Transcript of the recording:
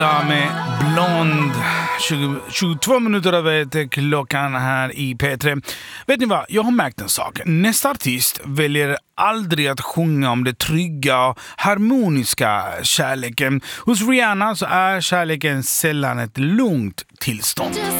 Ja, med Blond. 22 minuter över klockan här i P3. Vet ni vad? Jag har märkt en sak. Nästa artist väljer aldrig att sjunga om det trygga och harmoniska kärleken. Hos Rihanna så är kärleken sällan ett lugnt tillstånd.